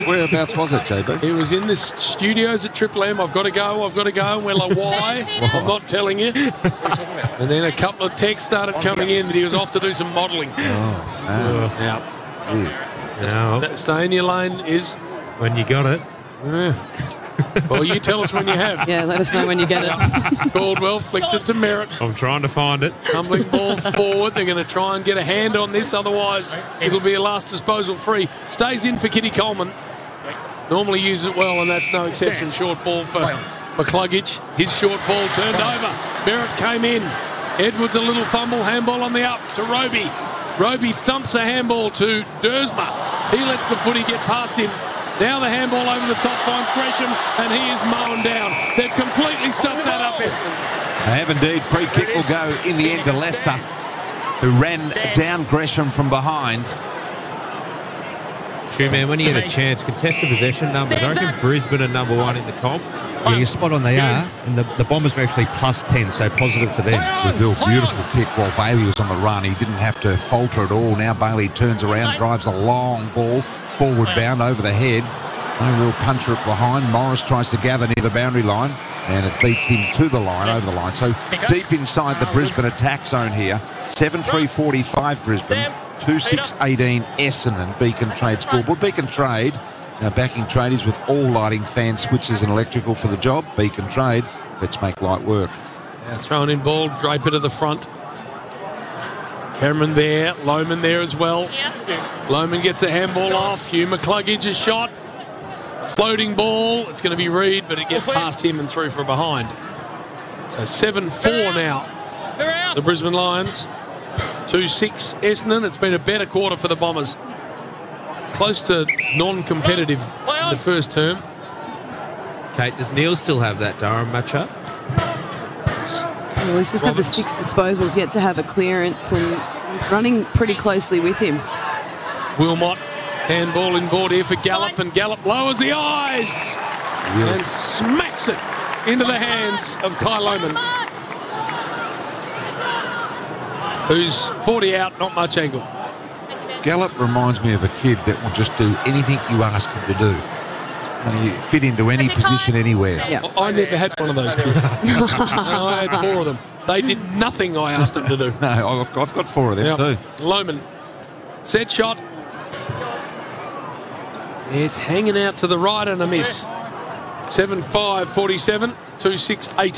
Whereabouts was it, JB? He was in the studios at Triple M. I've got to go. And we're like, why? I'm not telling you. And then a couple of texts started coming in that he was off to do some modelling. Now, Stay in your lane is... When you got it. Well, you tell us when you have. Yeah, let us know when you get it. Caldwell flicked it to Merritt. I'm trying to find it. Tumbling ball forward. They're going to try and get a hand on this. Otherwise, it'll be a last disposal free. Stays in for Kitty Coleman. Normally uses it well, and that's no exception. Short ball for McCluggage. His short ball turned over. Merritt came in. Edwards a little fumble. Handball on the up to Roby. Roby thumps a handball to Dersma. He lets the footy get past him. Now the handball over the top finds Gresham, and he is mown down. They've completely stuffed that up, Essendon. They have indeed. Free kick will go in the end to Leicester, who ran down Gresham from behind. True, man, when you get a chance, contested possession numbers. I reckon Brisbane are number one in the comp. Yeah, you're spot on, they are. And the Bombers were actually +10, so positive for them. Reveal beautiful kick while Bailey was on the run. He didn't have to falter at all. Now Bailey turns around, drives a long ball, forward bound over the head. No real puncher up behind. Morris tries to gather near the boundary line, and it beats him to the line, over the line. So deep inside the Brisbane attack zone here. 7-3-45 Brisbane. 2-6-18 Essendon. Beacon Trade scoreboard. Beacon Trade now backing tradies with all lighting, fan switches and electrical for the job. Beacon Trade, let's make light work. Yeah, thrown in ball, Draper to the front. Cameron there, Lohman there as well. Lohman gets a handball off. Hugh McCluggage a shot. Floating ball. It's going to be Reid, but it gets past him and through for a behind. So 7-4 now. The Brisbane Lions. 2-6 Essendon. It's been a better quarter for the Bombers. Close to non-competitive in the first term. Kate, does Neil still have that Durham matchup? Well, he's just had the 6 disposals, yet to have a clearance, and he's running pretty closely with him. Wilmot, handball in board here for Gallup, and Gallup lowers the eyes and smacks it into the hands of Kai Lohman, who's 40 out, not much angle. Gallup reminds me of a kid that will just do anything you ask him to do. And he fit into any position anywhere. Yeah. I never had one of those kids. I had 4 of them. They did nothing I asked them to do. No, I've got 4 of them too. Lohman, set shot. It's hanging out to the right and a miss. 7-5, 47, 2-6, 18.